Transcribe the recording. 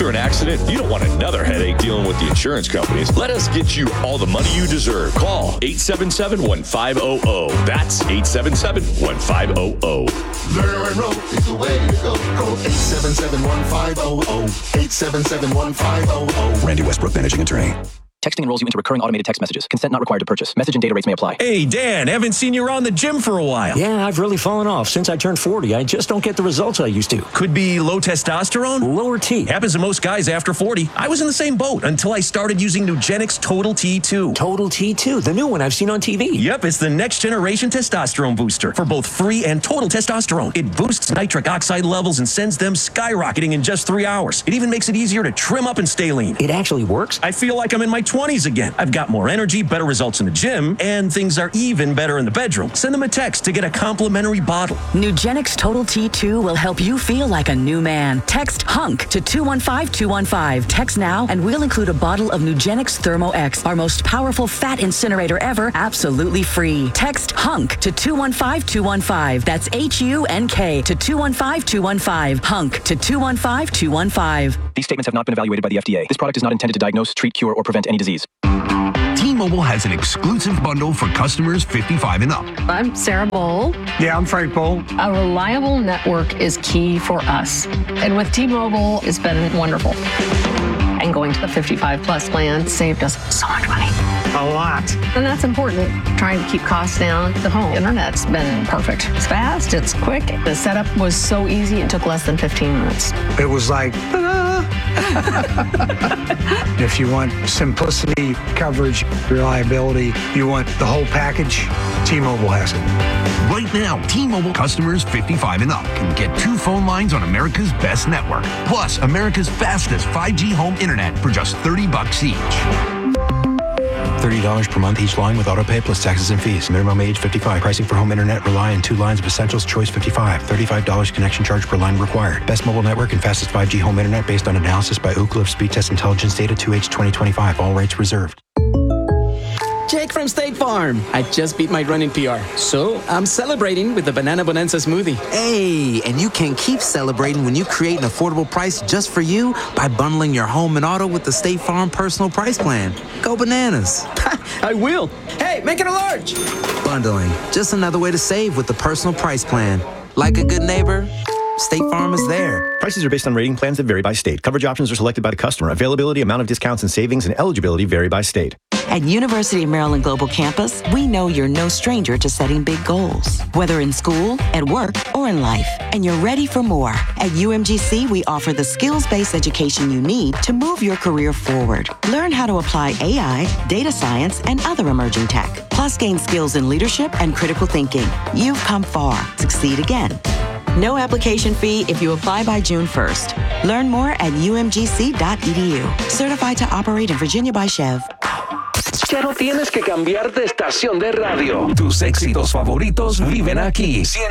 After an accident, you don't want another headache dealing with the insurance companies. Let us get you all the money you deserve. Call 877-1500. That's 877-1500. Lerner and Rowe is the way to go. Call 877-1500. 877-1500. Randy Westbrook, managing attorney. Texting enrolls you into recurring automated text messages. Consent not required to purchase. Message and data rates may apply. Hey, Dan, haven't seen you around the gym for a while. Yeah, I've really fallen off. Since I turned 40, I just don't get the results I used to. Could be low testosterone? Lower T. Happens to most guys after 40. I was in the same boat until I started using Nugenix Total T2. Total T2, the new one I've seen on TV. Yep, it's the next generation testosterone booster for both free and total testosterone. It boosts nitric oxide levels and sends them skyrocketing in just 3 hours. It even makes it easier to trim up and stay lean. It actually works? I feel like I'm in my 20s again. I've got more energy, better results in the gym, and things are even better in the bedroom. Send them a text to get a complimentary bottle. Nugenix Total T2 will help you feel like a new man. Text HUNK to 215-215. Text now and we'll include a bottle of Nugenix Thermo X, our most powerful fat incinerator ever, absolutely free. Text HUNK to 215-215. That's HUNK to 215-215. HUNK to 215-215. These statements have not been evaluated by the FDA. This product is not intended to diagnose, treat, cure, or prevent any disease. T-Mobile has an exclusive bundle for customers 55 and up. I'm Sarah Bowl. Yeah, I'm Frank Bowl. A reliable network is key for us. And with T-Mobile, it's been wonderful. And going to the 55 plus plan saved us so much money. A lot. And that's important. Trying to keep costs down. The home internet's been perfect. It's fast, it's quick. The setup was so easy, it took less than 15 minutes. It was like, if you want simplicity, coverage, reliability, you want the whole package, T-Mobile has it. Right now, T-Mobile customers 55 and up can get 2 phone lines on America's best network, plus America's fastest 5G home internet for just $30 each. $30 per month each line with autopay plus taxes and fees. Minimum age 55. Pricing for home internet rely on 2 lines of essentials. Choice 55. $35 connection charge per line required. Best mobile network and fastest 5G home internet based on analysis by Ookla of Speed Test Intelligence data 2H 2025. All rates reserved. Jake from State Farm. I just beat my running PR, so I'm celebrating with the Banana Bonanza smoothie. Hey, and you can keep celebrating when you create an affordable price just for you by bundling your home and auto with the State Farm Personal Price Plan. Go bananas. I will. Hey, make it a large. Bundling, just another way to save with the Personal Price Plan. Like a good neighbor, State Farm is there. Prices are based on rating plans that vary by state. Coverage options are selected by the customer. Availability, amount of discounts and savings, and eligibility vary by state. At University of Maryland Global Campus, we know you're no stranger to setting big goals, whether in school, at work, or in life, and you're ready for more. At UMGC, we offer the skills-based education you need to move your career forward. Learn how to apply AI, data science, and other emerging tech, plus gain skills in leadership and critical thinking. You've come far. Succeed again. No application fee if you apply by June 1st. Learn more at umgc.edu. Certified to operate in Virginia by Chev. Ya no tienes que cambiar de estación de radio. Tus éxitos favoritos viven aquí.